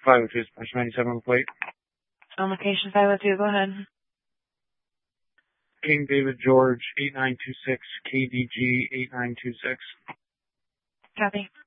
502 Splash 97 on the plate. On location 502, go ahead. King David George 8926 KDG 8926. Copy.